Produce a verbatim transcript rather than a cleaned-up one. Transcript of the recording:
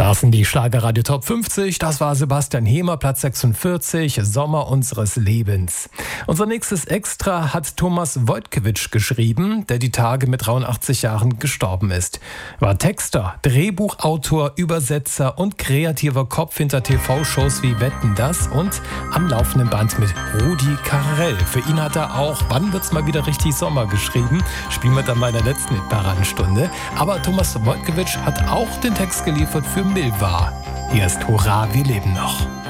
Das sind die Schlagerradio Top fünfzig. Das war Sebastian Hemer, Platz sechsundvierzig, Sommer unseres Lebens. Unser nächstes Extra hat Thomas Wojtkiewicz geschrieben, der die Tage mit dreiundachtzig Jahren gestorben ist. War Texter, Drehbuchautor, Übersetzer und kreativer Kopf hinter T V-Shows wie Wetten, das und am laufenden Band mit Rudi Carrell. Für ihn hat er auch Wann wird's mal wieder richtig Sommer geschrieben. Spielen wir dann mal in der letzten Paradenstunde. Aber Thomas Wojtkiewicz hat auch den Text geliefert für Milva. Hier ist Hurra, wir leben noch.